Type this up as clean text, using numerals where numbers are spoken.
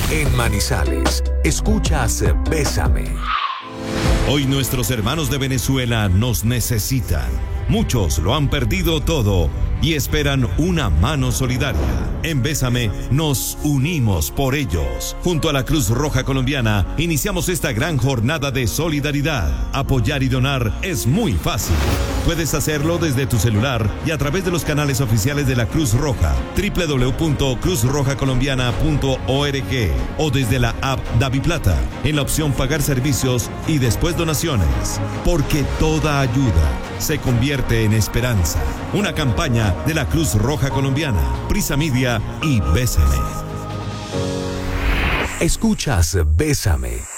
En Manizales, escuchas Bésame. Hoy nuestros hermanos de Venezuela nos necesitan. Muchos lo han perdido todo y esperan una mano solidaria. En Bésame nos unimos por ellos. Junto a la Cruz Roja Colombiana iniciamos esta gran jornada de solidaridad. Apoyar y donar es muy fácil. Puedes hacerlo desde tu celular y a través de los canales oficiales de la Cruz Roja, www.cruzrojacolombiana.org o desde la app DaviPlata, en la opción Pagar servicios y después donaciones. Porque toda ayuda se convierte en esperanza. Una campaña de la Cruz Roja Colombiana, Prisa Media y Bésame. Escuchas Bésame.